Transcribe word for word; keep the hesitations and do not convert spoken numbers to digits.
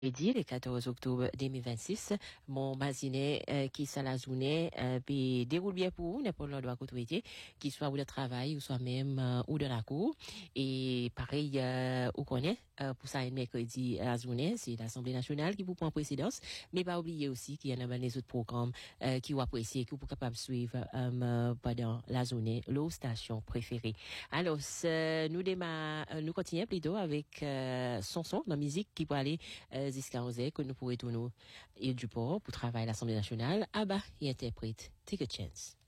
Jeudi, le quatorze octobre deux mille vingt-six, mon masiné euh, qui s'est la journée, euh, puis déroule bien pour vous, n'importe l'endroit que vous étiez, qu'il soit ou de travail, ou soit même euh, ou de la cour. Et pareil, euh, vous connaissez, euh, pour ça, le mercredi à la journée, c'est l'Assemblée nationale qui vous prend présidence, mais pas oublier aussi qu'il y en a des autres programmes euh, qui vous appréciez, que vous capable de suivre euh, pendant la journée, nos stations préférées. Alors, nous démarrons, nous continuons plutôt avec euh, son son, la musique qui peut aller euh, jusqu'à onze heures, que nous pourrons tourner et du port pour travailler à l'Assemblée nationale. Abba, il interprète Take a Chance.